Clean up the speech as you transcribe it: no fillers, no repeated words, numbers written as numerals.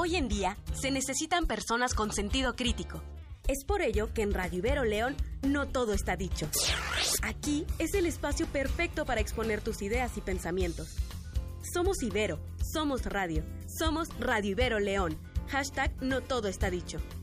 Hoy en día se necesitan personas con sentido crítico. Es por ello que en Radio Ibero León no todo está dicho. Aquí es el espacio perfecto para exponer tus ideas y pensamientos. Somos Ibero, somos radio, somos Radio Ibero León. #No todo está dicho.